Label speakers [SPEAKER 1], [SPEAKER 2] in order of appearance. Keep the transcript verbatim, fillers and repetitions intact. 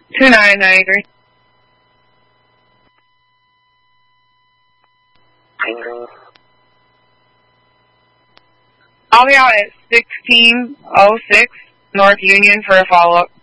[SPEAKER 1] two nine nine three. I'll be out at sixteen oh six North Union for a follow-up.